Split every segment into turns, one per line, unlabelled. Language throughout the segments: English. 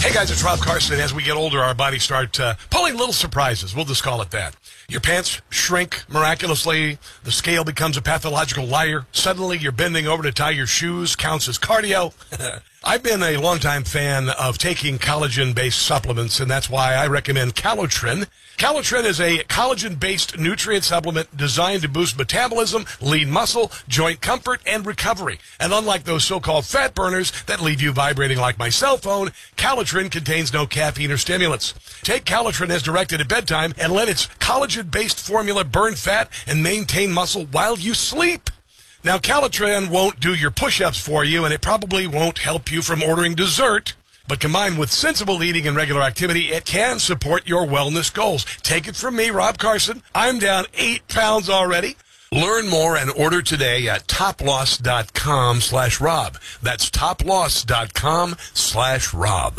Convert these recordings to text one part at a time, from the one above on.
Hey guys, it's Rob Carson. As we get older, our bodies start pulling little surprises. We'll just call it that. Your pants shrink miraculously. The scale becomes a pathological liar. Suddenly, you're bending over to tie your shoes. Counts as cardio. I've been a longtime fan of taking collagen-based supplements, and that's why I recommend Calotren. Calotren is a collagen-based nutrient supplement designed to boost metabolism, lean muscle, joint comfort, and recovery. And unlike those so-called fat burners that leave you vibrating like my cell phone, Calotren contains no caffeine or stimulants. Take Calotren as directed at bedtime and let its collagen-based formula burn fat and maintain muscle while you sleep. Now, Calotren won't do your push-ups for you, and it probably won't help you from ordering dessert. But combined with sensible eating and regular activity, it can support your wellness goals. Take it from me, Rob Carson. I'm down 8 pounds already. Learn more and order today at toploss.com/Rob. That's toploss.com/Rob.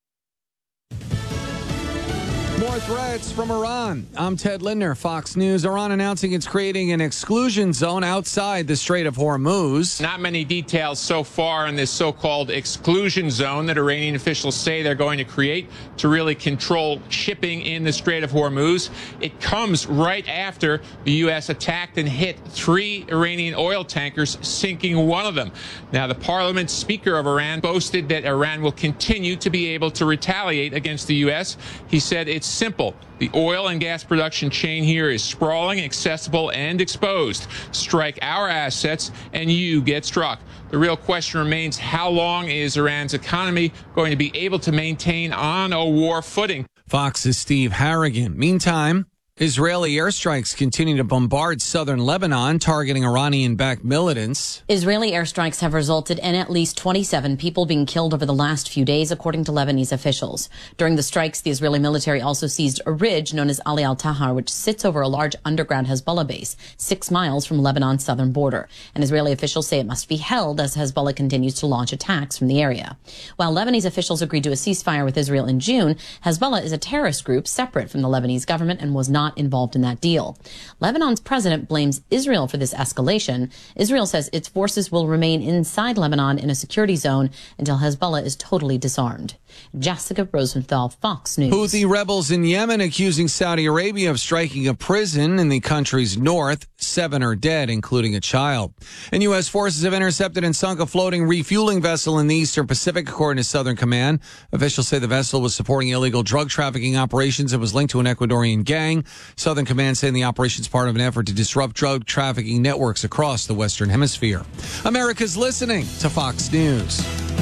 More threats from Iran. I'm Ted Lindner, Fox News. Iran announcing it's creating an exclusion zone outside the Strait of Hormuz.
Not many details so far in this so-called exclusion zone that Iranian officials say they're going to create to really control shipping in the Strait of Hormuz. It comes right after the U.S. attacked and hit 3 Iranian oil tankers, sinking one of them. Now, the parliament speaker of Iran boasted that Iran will continue to be able to retaliate against the U.S. He said it's simple. The oil and gas production chain here is sprawling, accessible, and exposed. Strike our assets, and you get struck. The real question remains, how long is Iran's economy going to be able to maintain on a war footing?
Fox's Steve Harrigan. Meantime, Israeli airstrikes continue to bombard southern Lebanon, targeting Iranian-backed militants.
Israeli airstrikes have resulted in at least 27 people being killed over the last few days, according to Lebanese officials. During the strikes, the Israeli military also seized a ridge known as Ali al-Tahar, which sits over a large underground Hezbollah base 6 miles from Lebanon's southern border. And Israeli officials say it must be held as Hezbollah continues to launch attacks from the area. While Lebanese officials agreed to a ceasefire with Israel in June, Hezbollah is a terrorist group separate from the Lebanese government and was not involved in that deal. Lebanon's president blames Israel for this escalation. Israel says its forces will remain inside Lebanon in a security zone until Hezbollah is totally disarmed. Jessica Rosenthal, Fox News.
Houthi rebels in Yemen accusing Saudi Arabia of striking a prison in the country's north. 7 are dead, including a child. And U.S. forces have intercepted and sunk a floating refueling vessel in the Eastern Pacific, according to Southern Command. Officials say the vessel was supporting illegal drug trafficking operations and was linked to an Ecuadorian gang. Southern Command saying the operation is part of an effort to disrupt drug trafficking networks across the Western Hemisphere. America's listening to Fox News.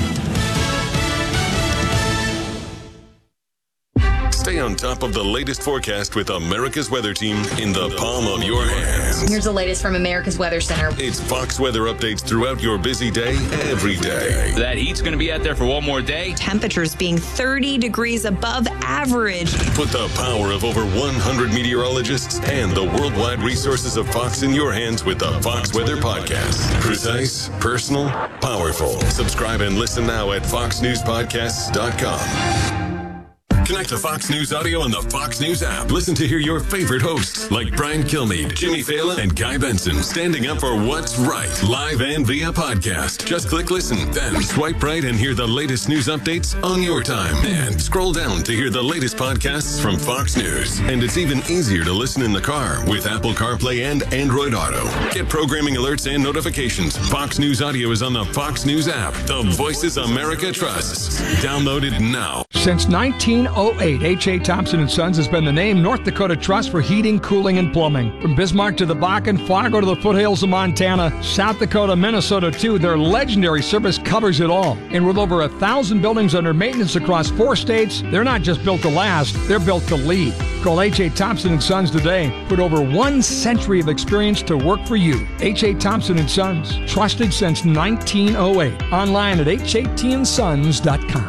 Stay on top of the latest forecast with America's Weather Team in the palm of your hands.
Here's the latest from America's Weather Center.
It's Fox weather updates throughout your busy day, every day.
That heat's going to be out there for one more day.
Temperatures being 30 degrees above average.
Put the power of over 100 meteorologists and the worldwide resources of Fox in your hands with the Fox Weather Podcast. Precise, personal, powerful. Subscribe and listen now at foxnewspodcasts.com. Connect to Fox News Audio on the Fox News app. Listen to hear your favorite hosts like Brian Kilmeade, Jimmy Fallon, and Guy Benson standing up for what's right, live and via podcast. Just click listen, then swipe right and hear the latest news updates on your time. And scroll down to hear the latest podcasts from Fox News. And it's even easier to listen in the car with Apple CarPlay and Android Auto. Get programming alerts and notifications. Fox News Audio is on the Fox News app. The voices America trusts. Download it now.
Since 1908, H.A. Thompson & Sons has been the name North Dakota Trust for heating, cooling, and plumbing. From Bismarck to the Bakken, Fargo to the foothills of Montana, South Dakota, Minnesota too, their legendary service covers it all. And with over 1,000 buildings under maintenance across 4 states, they're not just built to last, they're built to lead. Call H.A. Thompson & Sons today. Put over 1 century of experience to work for you. H.A. Thompson & Sons, trusted since 1908. Online at hatsons.com.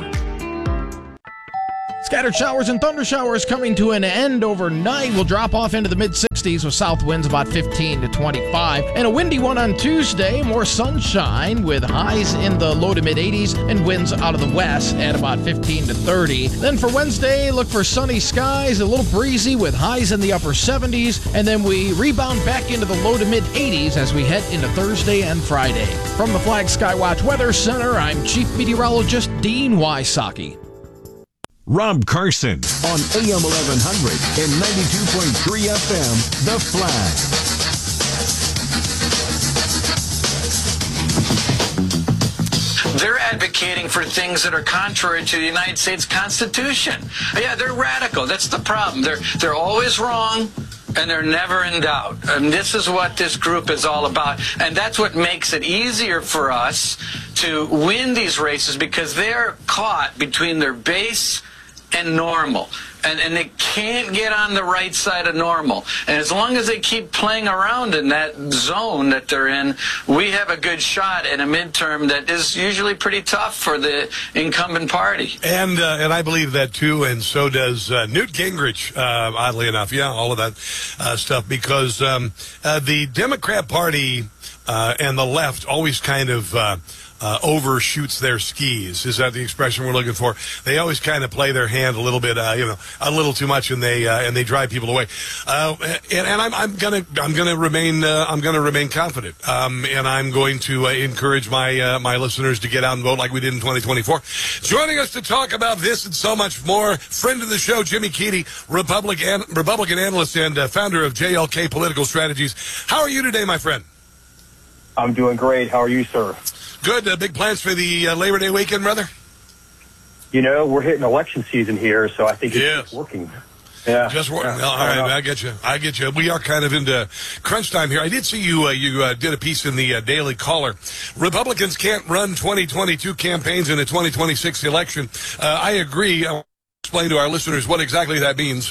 Scattered showers and thunder showers coming to an end overnight. Will drop off into the mid-60s with south winds about 15 to 25. And a windy one on Tuesday. More sunshine with highs in the low to mid-80s and winds out of the west at about 15 to 30. Then for Wednesday, look for sunny skies, a little breezy with highs in the upper 70s. And then we rebound back into the low to mid-80s as we head into Thursday and Friday. From the Flag Skywatch Weather Center, I'm Chief Meteorologist Dean Wysocki.
Rob Carson on AM 1100 and 92.3 FM, The Flag.
They're advocating for things that are contrary to the United States Constitution. Yeah, they're radical. That's the problem. They're always wrong, and they're never in doubt. And this is what this group is all about. And that's what makes it easier for us to win these races, because they're caught between their base and normal. And they can't get on the right side of normal. And as long as they keep playing around in that zone that they're in, we have a good shot at a midterm that is usually pretty tough for the incumbent party.
And I believe that, too, and so does Newt Gingrich, oddly enough. Yeah, all of that stuff, because the Democrat Party and the left always kind of overshoots their skis. Is that the expression we're looking for? They always kind of play their hand a little bit, a little too much, and they drive people away. And I'm gonna remain confident. And I'm going to encourage my listeners to get out and vote like we did in 2024. Joining us to talk about this and so much more, friend of the show, Jimmy Keady, Republican analyst and founder of JLK Political Strategies. How are you today, my friend?
I'm doing great. How are you, sir?
Good. Big plans for the Labor Day weekend, brother?
You know, we're hitting election season here, so I think it's working. Yeah.
Just working. Yeah. All right, I get you. We are kind of into crunch time here. I did see you did a piece in the Daily Caller. Republicans can't run 2022 campaigns in a 2026 election. I agree. I'll explain to our listeners what exactly that means.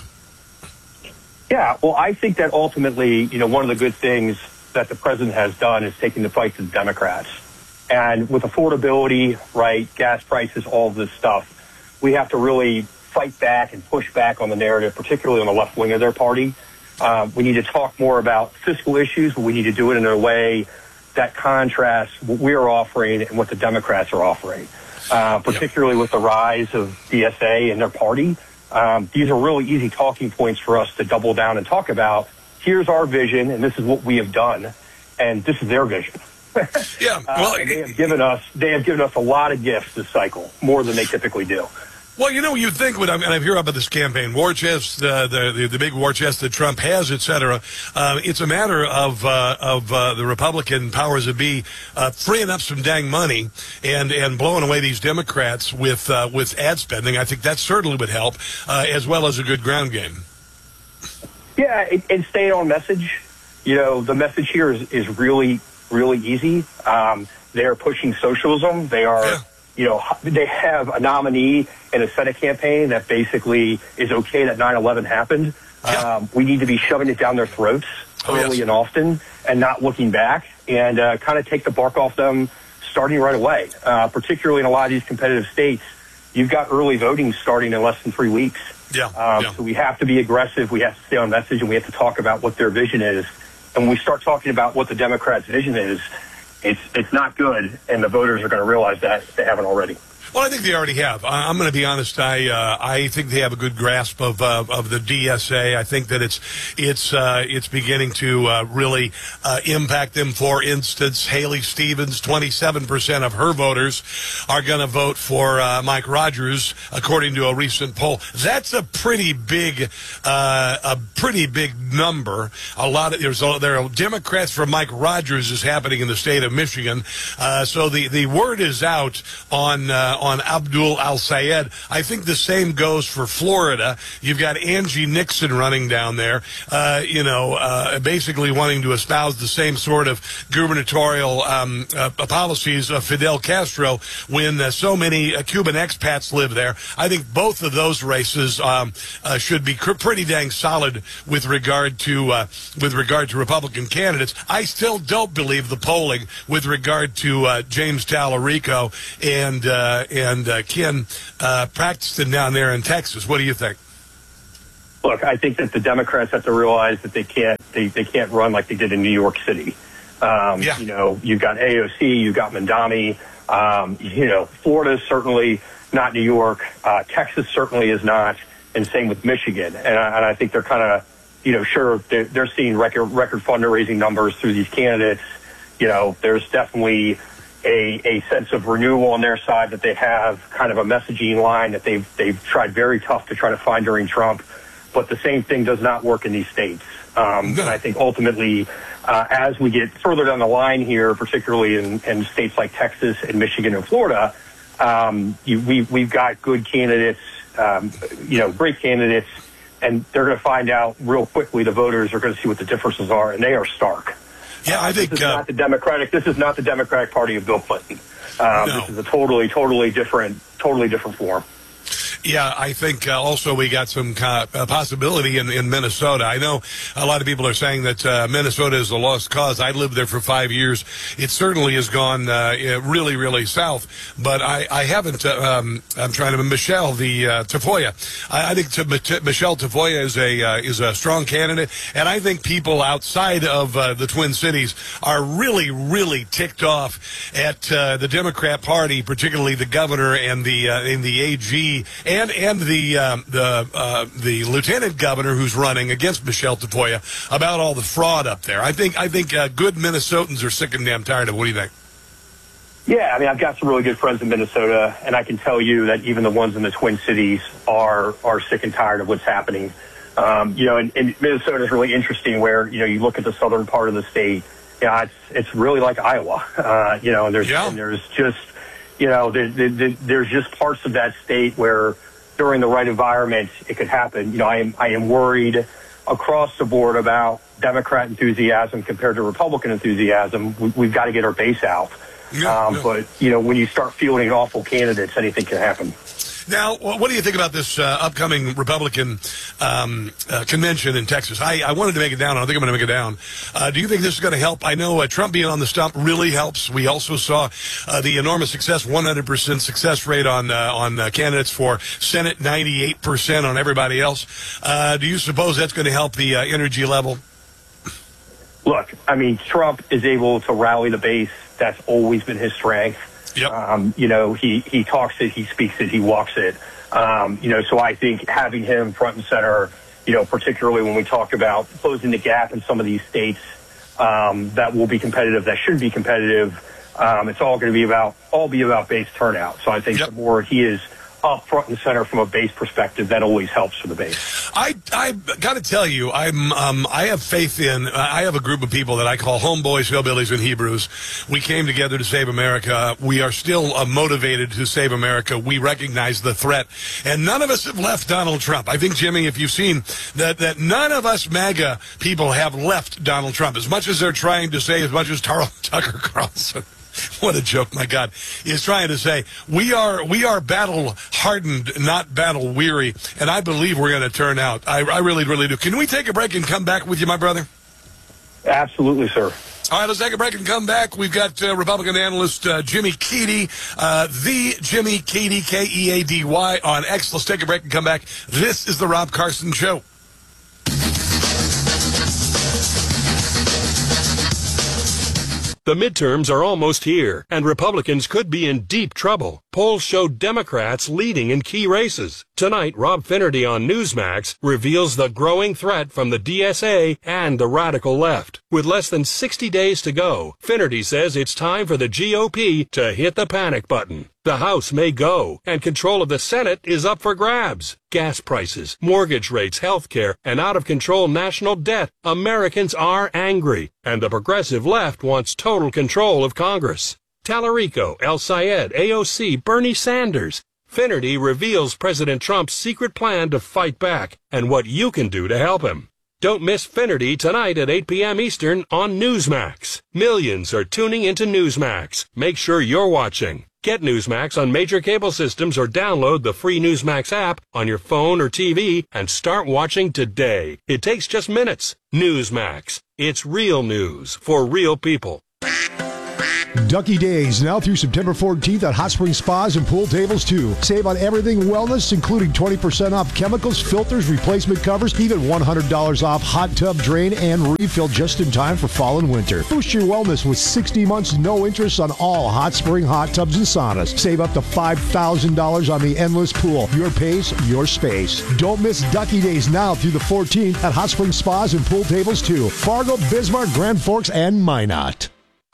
Yeah, well, I think that ultimately, one of the good things that the president has done is taking the fight to the Democrats. And with affordability, right, gas prices, all of this stuff, we have to really fight back and push back on the narrative, particularly on the left wing of their party. We need to talk more about fiscal issues, but we need to do it in a way that contrasts what we're offering and what the Democrats are offering, particularly with the rise of DSA and their party. These are really easy talking points for us to double down and talk about. Here's our vision, and this is what we have done, and this is their vision.
Yeah, well,
they have given us a lot of gifts this cycle, more than they typically do.
Well, you think when I hear about this campaign war chest, the big war chest that Trump has, et cetera, it's a matter of the Republican powers that be freeing up some dang money and blowing away these Democrats with ad spending. I think that certainly would help, as well as a good ground game.
Yeah, and staying on message. The message here is really, really easy. They're pushing socialism. They are, they have a nominee in a Senate campaign that basically is okay that 9/11 happened. Yeah. We need to be shoving it down their throats early and often and not looking back, and kind of take the bark off them starting right away, particularly in a lot of these competitive states. You've got early voting starting in less than 3 weeks. So we have to be aggressive. We have to stay on message, and we have to talk about what their vision is. And when we start talking about what the Democrats' vision is, it's not good, and the voters are going to realize that if they haven't already.
Well, I think they already have. I'm going to be honest. I think they have a good grasp of the DSA. I think that it's beginning to really impact them. For instance, Haley Stevens, 27% of her voters are going to vote for Mike Rogers, according to a recent poll. That's a pretty big number. There are Democrats for Mike Rogers is happening in the state of Michigan. So the word is out on Abdul Al-Sayed. I think the same goes for Florida. You've got Angie Nixon running down there, basically wanting to espouse the same sort of gubernatorial policies of Fidel Castro when so many Cuban expats live there. I think both of those races should be pretty dang solid with regard to Republican candidates. I still don't believe the polling with regard to James Tallarico and Ken Paxton down there in Texas. What do you think?
Look, I think that the Democrats have to realize that they can't run like they did in New York City. You've got AOC, you've got Mandami. Florida's certainly not New York. Texas certainly is not, and same with Michigan. And I think they're kind of, sure, they're seeing record fundraising numbers through these candidates. There's definitely a sense of renewal on their side, that they have kind of a messaging line that they've tried very tough to try to find during Trump. But the same thing does not work in these states. And I think ultimately, as we get further down the line here, particularly in states like Texas and Michigan and Florida, we've got good candidates, great candidates, and they're going to find out real quickly. The voters are going to see what the differences are, and they are stark.
Yeah, I think
this is not the Democratic. This is not the Democratic Party of Bill Clinton.
No.
This is a totally different form.
Yeah, I think also we got some possibility in Minnesota. I know a lot of people are saying that Minnesota is a lost cause. I lived there for 5 years. It certainly has gone really, really south. But I haven't. I'm trying to Michelle Tafoya. I think Michelle Tafoya is a strong candidate, and I think people outside of the Twin Cities are really, really ticked off at the Democrat Party, particularly the governor and the AG. And the lieutenant governor who's running against Michelle Tafoya about all the fraud up there. I think good Minnesotans are sick and damn tired of it. What do you think?
Yeah, I mean, I've got some really good friends in Minnesota, and I can tell you that even the ones in the Twin Cities are sick and tired of what's happening. And Minnesota is really interesting where, you look at the southern part of the state, it's really like Iowa, and there's just, there's just parts of that state where during the right environment, it could happen. I am worried across the board about Democrat enthusiasm compared to Republican enthusiasm. We've got to get our base out. But, when you start fielding awful candidates, anything can happen.
Now, what do you think about this upcoming Republican convention in Texas? I wanted to make it down. I don't think I'm going to make it down. Do you think this is going to help? I know Trump being on the stump really helps. We also saw the enormous success, 100% success rate on candidates for Senate, 98% on everybody else. Do you suppose that's going to help the energy level?
Look, I mean, Trump is able to rally the base. That's always been his strength.
Yep.
He talks it, he speaks it, he walks it. So I think having him front and center, particularly when we talk about closing the gap in some of these states that will be competitive, that should be competitive, it's all going to be about base turnout. So I think the more he is up front and center from a base perspective, that always helps for the base.
I got to tell you, I have faith in. I have a group of people that I call homeboys, hillbillies, and Hebrews. We came together to save America. We are still motivated to save America. We recognize the threat, and none of us have left Donald Trump. I think, Jimmy, if you've seen that none of us MAGA people have left Donald Trump, as much as they're trying to say, as much as Tucker Carlson. What a joke, my God, is trying to say. We are battle-hardened, not battle-weary, and I believe we're going to turn out. I really, really do. Can we take a break and come back with you, my brother?
Absolutely, sir.
All right, let's take a break and come back. We've got Republican analyst Jimmy Keady, the Jimmy Keady, Keady, on X. Let's take a break and come back. This is the Rob Carson Show.
The midterms are almost here, and Republicans could be in deep trouble. Polls show Democrats leading in key races. Tonight, Rob Finnerty on Newsmax reveals the growing threat from the DSA and the radical left. With less than 60 days to go, Finnerty says it's time for the GOP to hit the panic button. The House may go, and control of the Senate is up for grabs. Gas prices, mortgage rates, health care, and out-of-control national debt. Americans are angry, and the progressive left wants total control of Congress. Tallarico, El Sayed, AOC, Bernie Sanders. Finnerty reveals President Trump's secret plan to fight back, and what you can do to help him. Don't miss Finnerty tonight at 8 p.m. Eastern on Newsmax. Millions are tuning into Newsmax. Make sure you're watching. Get Newsmax on major cable systems or download the free Newsmax app on your phone or TV and start watching today. It takes just minutes. Newsmax. It's real news for real people.
Ducky Days now through September 14th at Hot Spring Spas and Pool Tables too. Save on everything wellness, including 20% off chemicals, filters, replacement covers, even $100 off hot tub drain and refill just in time for fall and winter. Boost your wellness with 60 months no interest on all Hot Spring hot tubs and saunas. Save up to $5,000 on the endless pool. Your pace, your space. Don't miss Ducky Days now through the 14th at Hot Spring Spas and Pool Tables too. Fargo, Bismarck, Grand Forks, and Minot.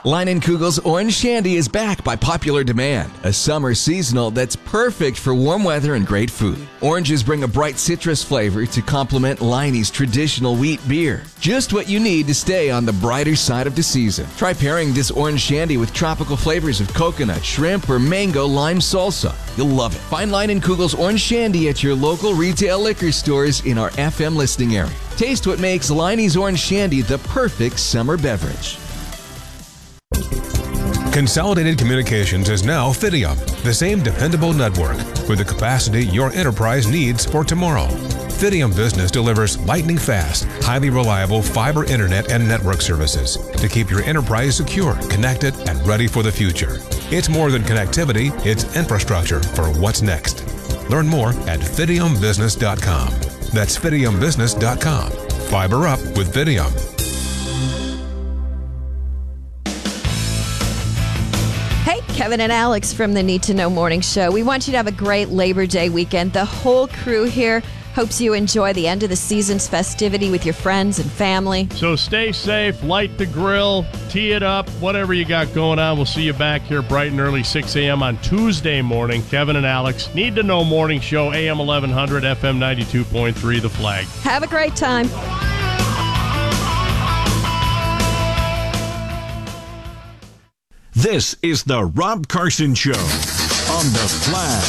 Leinenkugel's Orange Shandy is back by popular demand. A summer seasonal that's perfect for warm weather and great food. Oranges bring a bright citrus flavor to complement Leinie's traditional wheat beer. Just what you need to stay on the brighter side of the season. Try pairing this Orange Shandy with tropical flavors of coconut, shrimp, or mango lime salsa. You'll love it. Find Leinenkugel's Orange Shandy at your local retail liquor stores in our FM listing area. Taste what makes Leinie's Orange Shandy the perfect summer beverage.
Consolidated Communications is now Fidium, the same dependable network with the capacity your enterprise needs for tomorrow. Fidium Business delivers lightning-fast, highly reliable fiber internet and network services to keep your enterprise secure, connected, and ready for the future. It's more than connectivity, it's infrastructure for what's next. Learn more at fidiumbusiness.com. That's fidiumbusiness.com. Fiber up with Fidium.
Hey, Kevin and Alex from the Need to Know Morning Show. We want you to have a great Labor Day weekend. The whole crew here hopes you enjoy the end of the season's festivity with your friends and family.
So stay safe, light the grill, tee it up, whatever you got going on. We'll see you back here bright and early, 6 a.m. on Tuesday morning. Kevin and Alex, Need to Know Morning Show, AM 1100, FM 92.3, The Flag.
Have a great time.
This is the Rob Carson Show on The Flag.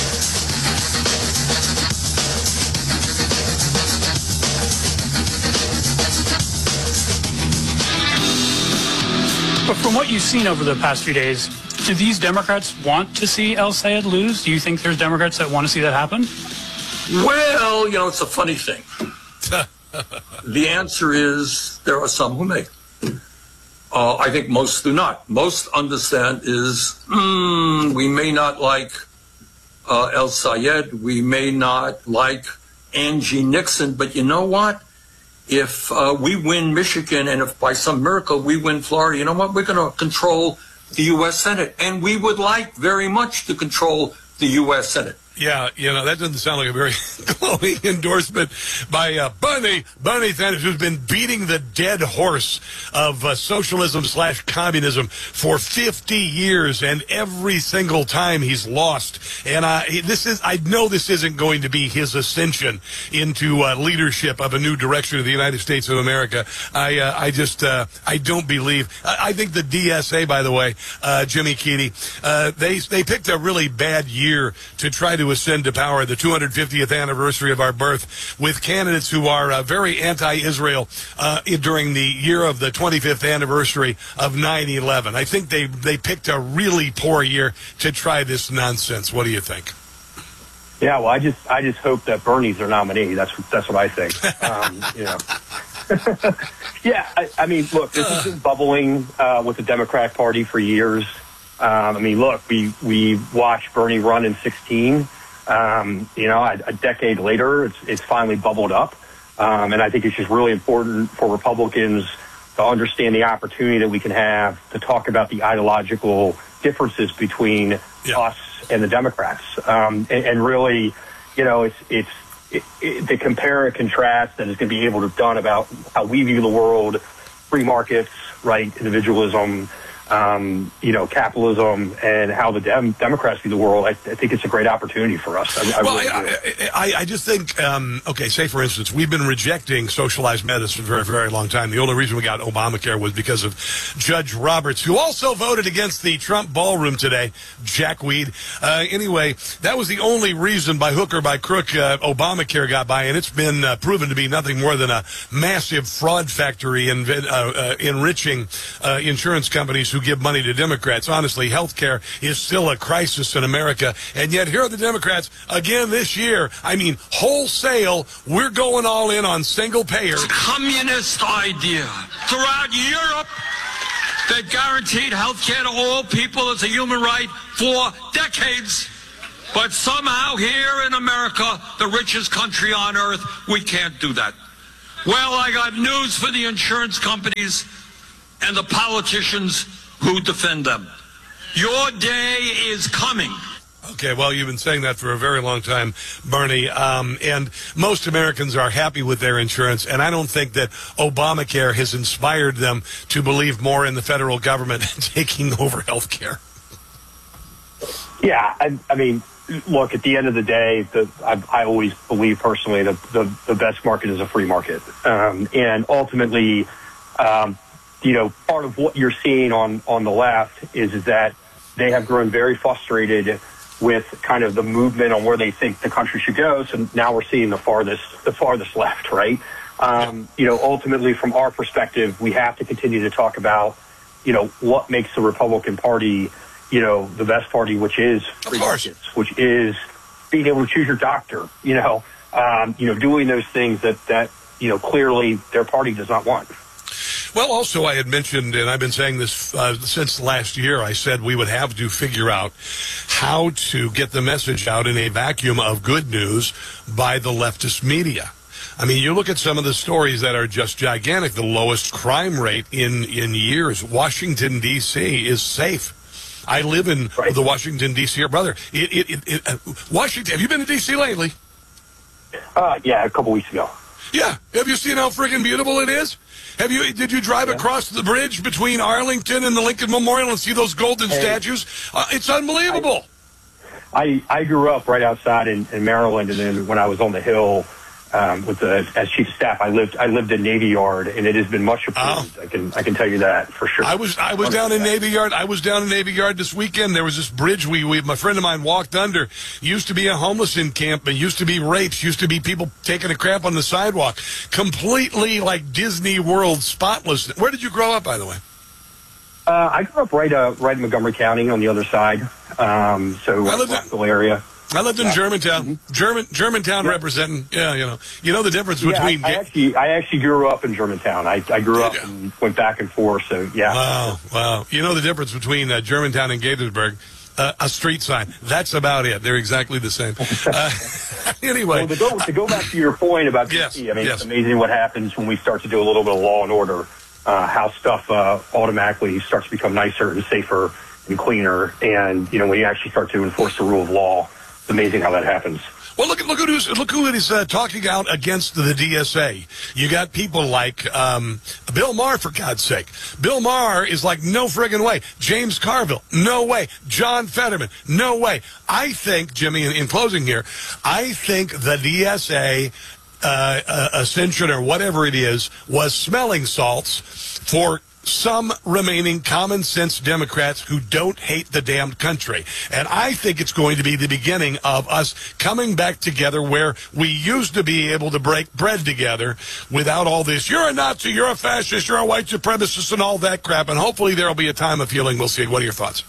But from what you've seen over the past few days, do these Democrats want to see El Sayed lose? Do you think there's Democrats that want to see that happen?
Well, it's a funny thing. The answer is there are some who may. I think most do not. Most understand is we may not like El Sayed. We may not like Angie Nixon. But you know what? If we win Michigan and if by some miracle we win Florida, you know what? We're going to control the U.S. Senate. And we would like very much to control the U.S. Senate.
Yeah, that doesn't sound like a very glowing endorsement by Bernie Sanders, who's been beating the dead horse of socialism/communism for 50 years, and every single time he's lost. And I know this isn't going to be his ascension into leadership of a new direction of the United States of America. I don't believe. I think the DSA, by the way, Jimmy Keady, they picked a really bad year to try to ascend to power, the 250th anniversary of our birth, with candidates who are very anti-Israel during the year of the 25th anniversary of 9/11. I think they picked a really poor year to try this nonsense. What do you think?
Yeah, well, I just hope that Bernie's their nominee. That's what I think. Yeah, I mean, look, this has been bubbling with the Democrat Party for years. Look, we watched Bernie run in 2016. A decade later, it's finally bubbled up. And I think it's just really important for Republicans to understand the opportunity that we can have to talk about the ideological differences between us and the Democrats. And really, it's the compare and contrast that is going to be able to be done about how we view the world, free markets, right, individualism, capitalism, and how the Democrats view the world. I think it's a great opportunity for us.
I just think, say for instance, we've been rejecting socialized medicine for a very, very long time. The only reason we got Obamacare was because of Judge Roberts, who also voted against the Trump ballroom today, jackweed. Anyway, that was the only reason, by hook or by crook, Obamacare got by, and it's been proven to be nothing more than a massive fraud factory enriching insurance companies who give money to Democrats. Honestly, health care is still a crisis in America, and yet here are the Democrats again this year. Wholesale, we're going all in on single payer.
It's a communist idea. Throughout Europe, they guaranteed health care to all people as a human right for decades. But somehow here in America, the richest country on earth, we can't do that. Well, I got news for the insurance companies and the politicians who defend them. Your day is coming
Okay, well, you've been saying that for a very long time, Bernie, and most Americans are happy with their insurance, and I don't think that Obamacare has inspired them to believe more in the federal government taking over health care.
Yeah, I mean, look, at the end of the day, I always believe personally that the best market is a free market. And ultimately, part of what you're seeing on the left is that they have grown very frustrated with kind of the movement on where they think the country should go. So now we're seeing the farthest left, right? Ultimately, from our perspective, we have to continue to talk about, what makes the Republican Party, the best party, which is free markets, which is being able to choose your doctor, doing those things that clearly their party does not want.
Well, also, I had mentioned, and I've been saying this since last year, I said we would have to figure out how to get the message out in a vacuum of good news by the leftist media. I mean, you look at some of the stories that are just gigantic. The lowest crime rate in years. Washington, D.C. is safe. I live in the Washington, D.C. area. Brother, Washington, have you been to D.C. lately?
Yeah, a couple weeks ago.
Yeah. Have you seen how friggin' beautiful it is? Did you drive across the bridge between Arlington and the Lincoln Memorial and see those golden statues? It's unbelievable.
I grew up right outside in Maryland, and then when I was on the Hill as chief of staff, I lived in Navy Yard, and it has been much improved. I can tell you that for sure.
I was down in Navy Yard. I was down in Navy Yard this weekend. There was this bridge my friend of mine walked under. Used to be a homeless encampment. Used to be rapes. Used to be people taking a crap on the sidewalk. Completely like Disney World, spotless. Where did you grow up, by the way?
I grew up right in Montgomery County on the other side. Rockville area.
I lived in Germantown. Germantown representing. Yeah, you know the difference between.
I actually grew up in Germantown. I grew up and went back and forth. So yeah.
Wow. You know the difference between Germantown and Gaithersburg. A street sign. That's about it. They're exactly the same. Anyway,
well, to go back to your point about DC, I mean, it's amazing what happens when we start to do a little bit of law and order. How stuff automatically starts to become nicer and safer and cleaner, and when you actually start to enforce the rule of law. It's amazing how that happens.
Well, look who is talking out against the DSA. You got people like Bill Maher, for God's sake. Bill Maher is like, no friggin' way. James Carville, no way. John Fetterman, no way. I think, Jimmy, in closing here, I think the DSA ascension or whatever it is was smelling salts for some remaining common sense Democrats who don't hate the damned country. And I think it's going to be the beginning of us coming back together where we used to be able to break bread together without all this, you're a Nazi, you're a fascist, you're a white supremacist, and all that crap. And hopefully there'll be a time of healing. We'll see. What are your thoughts?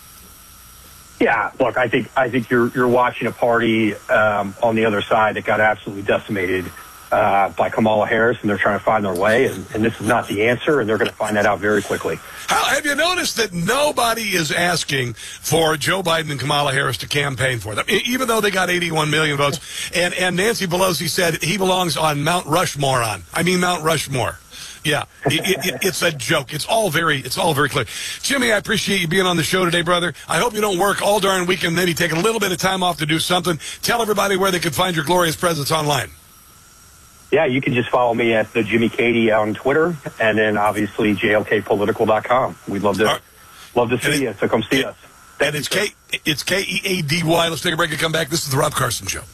Yeah, look, I think you're watching a party on the other side that got absolutely decimated by Kamala Harris, and they're trying to find their way, and this is not the answer, and they're going to find that out very quickly.
Have you noticed that nobody is asking for Joe Biden and Kamala Harris to campaign for them, even though they got 81 million votes? And Nancy Pelosi said he belongs on Mount Rushmore. Mount Rushmore. Yeah, it's a joke. It's all very clear. Jimmy, I appreciate you being on the show today, brother. I hope you don't work all darn weekend, maybe take a little bit of time off to do something. Tell everybody where they can find your glorious presence online.
Yeah, you can just follow me at the Jimmy Cady on Twitter, and then obviously JLKpolitical.com. We'd love to see you, so come see us.
And it's Keady. Let's take a break and come back. This is the Rob Carson Show.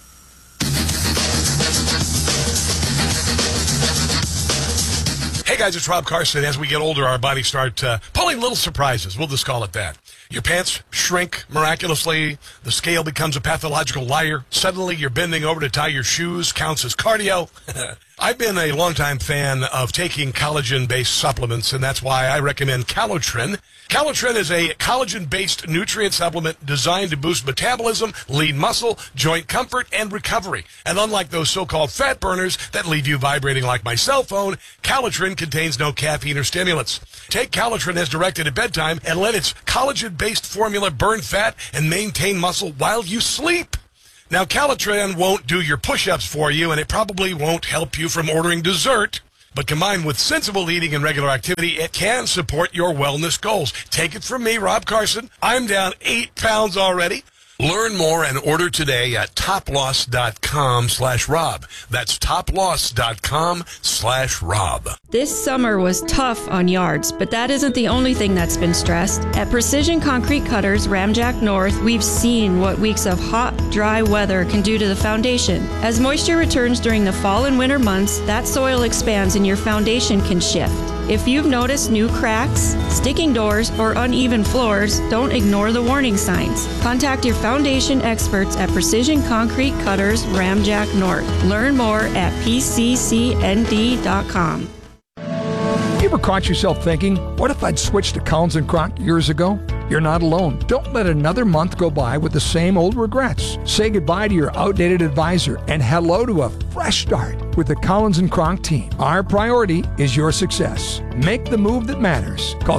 Hey guys, it's Rob Carson. As we get older, our bodies start pulling little surprises. We'll just call it that. Your pants shrink miraculously. The scale becomes a pathological liar. Suddenly, you're bending over to tie your shoes. Counts as cardio. I've been a longtime fan of taking collagen-based supplements, and that's why I recommend Calotren. Calotren is a collagen-based nutrient supplement designed to boost metabolism, lean muscle, joint comfort, and recovery. And unlike those so-called fat burners that leave you vibrating like my cell phone, Calotren contains no caffeine or stimulants. Take Calotren as directed at bedtime and let its collagen-based formula burn fat and maintain muscle while you sleep. Now, Calotren won't do your push-ups for you, and it probably won't help you from ordering dessert. But combined with sensible eating and regular activity, it can support your wellness goals. Take it from me, Rob Carson. I'm down 8 pounds already. Learn more and order today at toploss.com/Rob. That's toploss.com/Rob.
This summer was tough on yards, but that isn't the only thing that's been stressed. At Precision Concrete Cutters, Ramjack North, we've seen what weeks of hot, dry weather can do to the foundation. As moisture returns during the fall and winter months, that soil expands and your foundation can shift. If you've noticed new cracks, sticking doors, or uneven floors, don't ignore the warning signs. Contact your foundation experts at Precision Concrete Cutters, Ramjack North. Learn more at pccnd.com.
You ever caught yourself thinking, what if I'd switched to Collins & Kronk years ago? You're not alone. Don't let another month go by with the same old regrets. Say goodbye to your outdated advisor and hello to a fresh start with the Collins & Kronk team. Our priority is your success. Make the move that matters. Call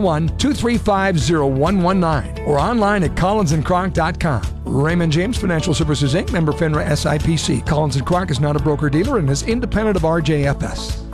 701-235-0119 or online at collinsandkronk.com. Raymond James Financial Services, Inc., member FINRA SIPC. Collins & Kronk is not a broker-dealer and is independent of RJFS.